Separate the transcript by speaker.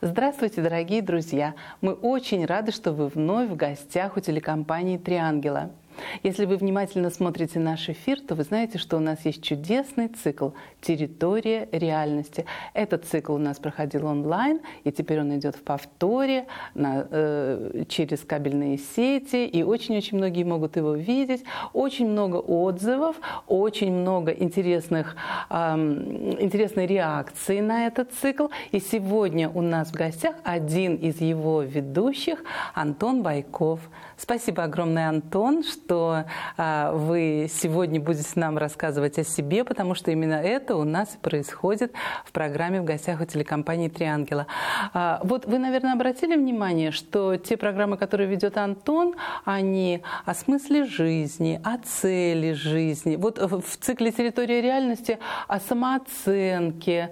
Speaker 1: Здравствуйте, дорогие друзья! Мы очень рады, что вы вновь в гостях у телекомпании «Три ангела». Если вы внимательно смотрите наш эфир, то вы знаете, что у нас есть чудесный цикл «Территория реальности». Этот цикл у нас проходил онлайн, и теперь он идет в повторе через кабельные сети, и очень-очень многие могут его видеть. Очень много отзывов, очень много интересной реакции на этот цикл. И сегодня у нас в гостях один из его ведущих, Антон Байков. Спасибо огромное, Антон, что вы сегодня будете нам рассказывать о себе, потому что именно это у нас происходит в программе «В гостях у телекомпании «Три ангела». Вот вы, наверное, обратили внимание, что те программы, которые ведет Антон, они о смысле жизни, о цели жизни. Вот в цикле «Территория реальности» о самооценке,